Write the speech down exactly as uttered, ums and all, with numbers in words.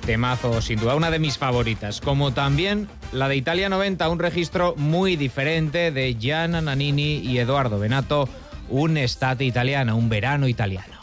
Temazo, sin duda, una de mis favoritas. Como también la de Italia noventa, un registro muy diferente de Gianna Nannini y Edoardo Bennato, un estate italiana, un verano italiano.